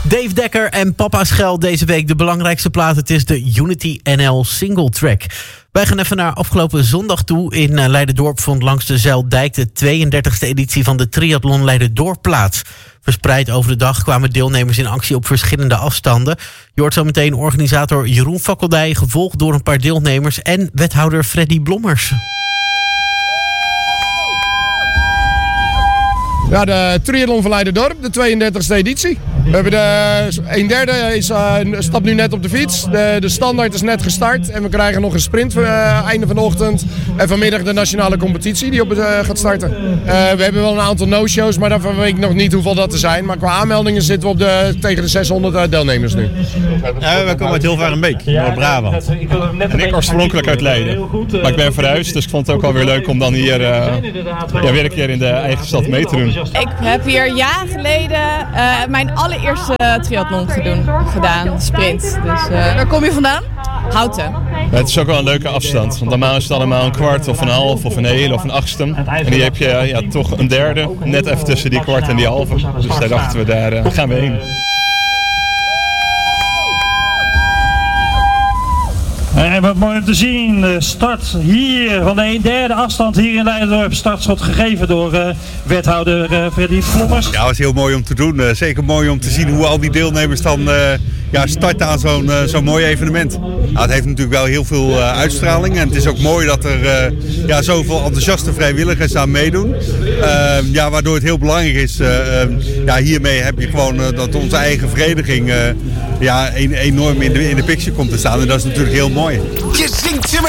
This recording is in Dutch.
Dave Dekker en Papa Schel deze week de belangrijkste plaat. Het is de Unity NL single track. Wij gaan even naar afgelopen zondag toe. In Leiderdorp vond langs de Zijldijk de 32e editie van de Triathlon Leiderdorp plaats. Verspreid over de dag kwamen deelnemers in actie op verschillende afstanden. Je hoort zo meteen organisator Jeroen Fakkeldij, gevolgd door een paar deelnemers en wethouder Freddy Blommers. Ja, de Triathlon van Leiderdorp, de 32e editie. We hebben een derde stapt nu net op de fiets. De standaard is net gestart en we krijgen nog een sprint einde van de ochtend. En vanmiddag de nationale competitie die gaat starten. We hebben wel een aantal no-shows, maar daarvan weet ik nog niet hoeveel dat er zijn. Maar qua aanmeldingen zitten we tegen de 600 deelnemers nu. We komen uit Hilvarenbeek, Noord-Brabant. En ik oorspronkelijk uit Leiden. Maar ik ben verhuisd, dus ik vond het ook wel weer leuk om dan hier weer een keer in de eigen stad mee te doen. Ik heb hier jaren geleden mijn allereerste triathlon gedaan, sprint. Dus, waar kom je vandaan? Houten. Het is ook wel een leuke afstand, want normaal is het allemaal een kwart of een half of een hele of een achtste. En hier heb je toch een derde, net even tussen die kwart en die halve. Dus daar dachten we, daar gaan we heen. En wat mooi om te zien, de start hier van de derde afstand hier in Leiderdorp. Startschot gegeven door wethouder Freddy Blommers. Ja, het was heel mooi om te doen. Zeker mooi om te zien hoe al die deelnemers dan starten aan zo'n mooi evenement. Nou, het heeft natuurlijk wel heel veel uitstraling en het is ook mooi dat er zoveel enthousiaste vrijwilligers aan meedoen. Waardoor het heel belangrijk is, hiermee heb je gewoon dat onze eigen vereniging enorm in de picture komt te staan en dat is natuurlijk heel mooi. Je zingt ze